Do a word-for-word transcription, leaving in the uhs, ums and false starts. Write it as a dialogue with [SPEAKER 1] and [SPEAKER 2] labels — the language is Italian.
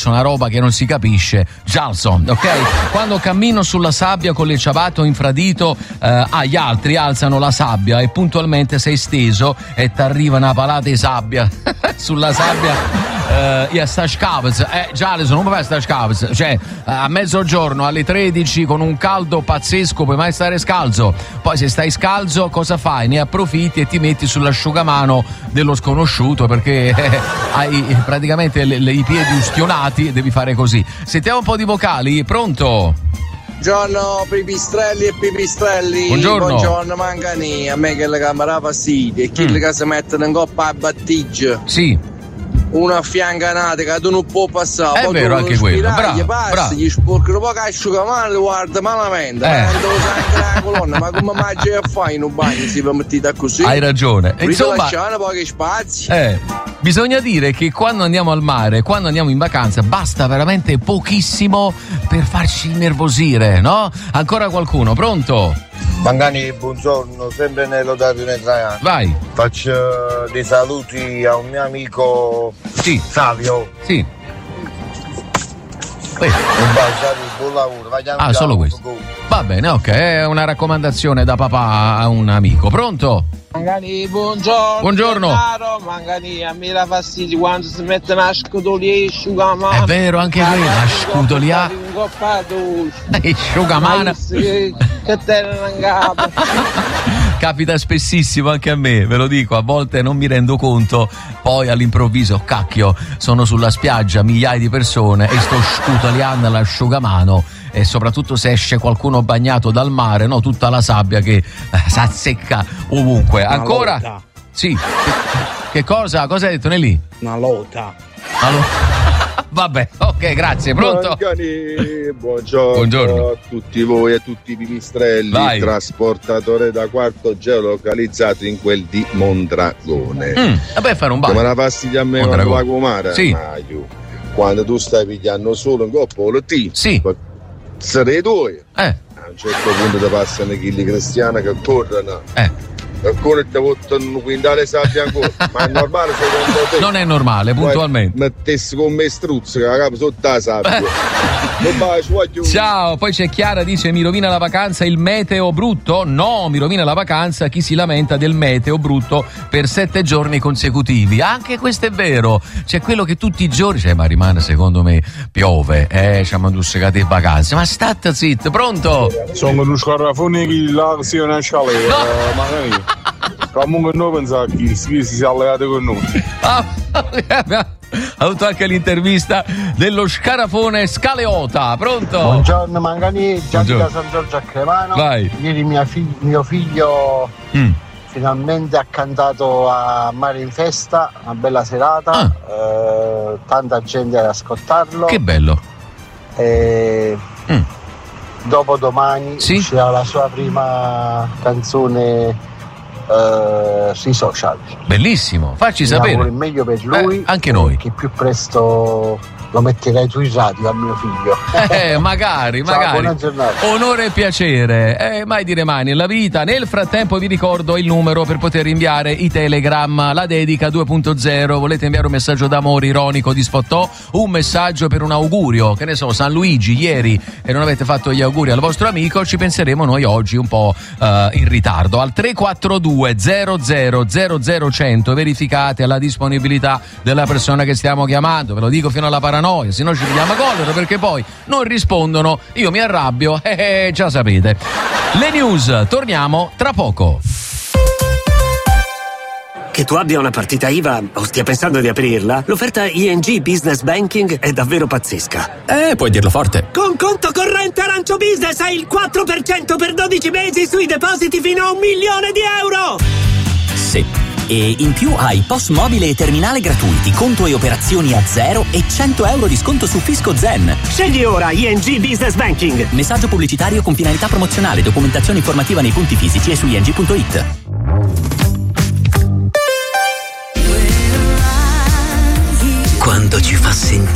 [SPEAKER 1] adesso una roba che non si capisce. Jalson, ok? Quando cammino sulla sabbia con il ciabatte infradito, eh, ah, gli altri alzano la sabbia e puntualmente sei steso e ti arriva una palata di sabbia sulla sabbia. Uh, io sta scavaz, eh già non mi fai sta scavaz, cioè a mezzogiorno alle tredici con un caldo pazzesco puoi mai stare scalzo, poi se stai scalzo cosa fai? Ne approfitti e ti metti sull'asciugamano dello sconosciuto perché eh, hai praticamente le, le, i piedi ustionati, devi fare così. Sentiamo un po' di vocali, pronto?
[SPEAKER 2] Buongiorno pipistrelli e pipistrelli.
[SPEAKER 1] Buongiorno.
[SPEAKER 2] Buongiorno Mangani, a me che la camera fastidio e chi mm. che si mettono in coppa a battigia.
[SPEAKER 1] Sì.
[SPEAKER 2] Una fiancanata che tu non può passare.
[SPEAKER 1] È
[SPEAKER 2] poi
[SPEAKER 1] vero anche quello. Bravo,
[SPEAKER 2] passi,
[SPEAKER 1] bravo.
[SPEAKER 2] gli sporcano poi asciugamano, guarda malamente.
[SPEAKER 1] Eh.
[SPEAKER 2] Ma devo anche la colonna, ma come mangi a fare in un bagno si va mettita così?
[SPEAKER 1] Hai ragione. Insomma,
[SPEAKER 2] lasciano pochi spazi.
[SPEAKER 1] Eh, bisogna dire che quando andiamo al mare, quando andiamo in vacanza, basta veramente pochissimo per farci innervosire, no? Ancora qualcuno, pronto?
[SPEAKER 3] Mangani, buongiorno, sempre nell'odario Netraiano.
[SPEAKER 1] Vai.
[SPEAKER 3] Faccio uh, dei saluti a un mio amico
[SPEAKER 1] sì.
[SPEAKER 3] Savio.
[SPEAKER 1] Sì.
[SPEAKER 3] Beh. Un bacio, buon lavoro. Vediamo
[SPEAKER 1] ah, solo questo. Go. Va bene, ok, è una raccomandazione da papà a un amico. Pronto?
[SPEAKER 2] Mangani, buongiorno.
[SPEAKER 1] Buongiorno.
[SPEAKER 2] Caro, Mangani, a me la fastidio quando si mette una scudolia asciugamano.
[SPEAKER 1] È vero, anche quello, la scudolia.
[SPEAKER 2] Un coppa dolce.
[SPEAKER 1] Asciugamano.
[SPEAKER 2] Che te in capo.
[SPEAKER 1] Capita spessissimo anche a me, ve lo dico, a volte non mi rendo conto, poi all'improvviso, cacchio, sono sulla spiaggia, migliaia di persone e sto scutoliando l'asciugamano e soprattutto se esce qualcuno bagnato dal mare, no, tutta la sabbia che eh, s'azzecca ovunque.
[SPEAKER 4] Una
[SPEAKER 1] Ancora?
[SPEAKER 4] Lota.
[SPEAKER 1] Sì. Che, che cosa? Cosa hai detto Nelly?
[SPEAKER 4] Una lota.
[SPEAKER 1] Allora. Vabbè, ok, grazie, pronto?
[SPEAKER 3] Mangani, buongiorno,
[SPEAKER 1] buongiorno
[SPEAKER 3] a tutti voi e a tutti i pipistrelli.
[SPEAKER 1] Vai.
[SPEAKER 3] Trasportatore da quarto geolocalizzato in quel di Mondragone.
[SPEAKER 1] Mm, vabbè, fare un bagno.
[SPEAKER 3] Come la fastidia a me
[SPEAKER 1] Mondragone.
[SPEAKER 3] quando va comare?
[SPEAKER 1] Sì.
[SPEAKER 3] Maio. Quando tu stai pigliando solo un coppo lo T.
[SPEAKER 1] Sì.
[SPEAKER 3] Sarei due.
[SPEAKER 1] Eh.
[SPEAKER 3] A un certo punto ti passano i chilli cristiani che corrono.
[SPEAKER 1] Eh.
[SPEAKER 3] Ancora ti vogliono un quintale sabbia ancora, ma è normale secondo te?
[SPEAKER 1] Non è normale, puntualmente.
[SPEAKER 3] Mettessi con me struzzo che la capo sotto la sabbia.
[SPEAKER 1] Ciao, poi c'è Chiara, dice mi rovina la vacanza il meteo brutto? No, mi rovina la vacanza chi si lamenta del meteo brutto per sette giorni consecutivi. Anche questo è vero, c'è quello che tutti i giorni, cioè, ma rimane secondo me piove, eh, ci hanno segate in vacanze, ma state zitto, pronto?
[SPEAKER 5] Sono uno scarafone che la si è scaletta,
[SPEAKER 1] no.
[SPEAKER 5] magari. Comunque noi pensiamo che si sia alleato con noi.
[SPEAKER 1] Ah, ha avuto anche l'intervista dello scarafone Scaleota. Pronto?
[SPEAKER 6] Buongiorno Mangani, Gianni
[SPEAKER 1] Buongiorno.
[SPEAKER 6] da San Giorgio a Cremano.
[SPEAKER 1] Vai.
[SPEAKER 6] Ieri mia fig- mio figlio mm. finalmente ha cantato a Mare in Festa, una bella serata,
[SPEAKER 1] ah.
[SPEAKER 6] eh, tanta gente ad ascoltarlo.
[SPEAKER 1] Che bello.
[SPEAKER 6] E
[SPEAKER 1] mm.
[SPEAKER 6] dopo domani
[SPEAKER 1] sì?
[SPEAKER 6] uscirà la sua prima canzone Uh, sui social.
[SPEAKER 1] Bellissimo, facci
[SPEAKER 6] Mi
[SPEAKER 1] sapere.
[SPEAKER 6] Il meglio per lui,
[SPEAKER 1] eh, anche noi.
[SPEAKER 6] Che più presto lo metterai tu in radio a mio figlio.
[SPEAKER 1] Eh, magari,
[SPEAKER 6] Ciao,
[SPEAKER 1] magari.
[SPEAKER 6] Buona giornata.
[SPEAKER 1] Onore e piacere. Eh, mai dire mai nella vita. Nel frattempo vi ricordo il numero per poter inviare i Telegram. La dedica due punto zero. Volete inviare un messaggio d'amore ironico di Sfottò? Un messaggio per un augurio, che ne so, San Luigi ieri e non avete fatto gli auguri al vostro amico? Ci penseremo noi oggi un po' uh, in ritardo. Al tre quattro due zero zero zero zero cento verificate la disponibilità della persona che stiamo chiamando. Ve lo dico fino alla paranoia, se no ci pigliamo collera perché poi non rispondono, io mi arrabbio, eh, eh, già sapete. Le news, torniamo tra poco.
[SPEAKER 7] Che tu abbia una partita I V A o stia pensando di aprirla, l'offerta I N G Business Banking è davvero pazzesca.
[SPEAKER 8] Eh, puoi dirlo forte.
[SPEAKER 7] Con conto corrente Arancio Business hai il quattro per cento per dodici mesi sui depositi fino a un milione di euro!
[SPEAKER 8] Sì. E in più hai P O S mobile e terminale gratuiti, conto e operazioni a zero e cento euro di sconto su Fisco Zen.
[SPEAKER 7] Scegli ora I N G Business Banking.
[SPEAKER 8] Messaggio pubblicitario con finalità promozionale, documentazione informativa nei punti fisici e su i n g punto i t.
[SPEAKER 7] Quando ci fa sentire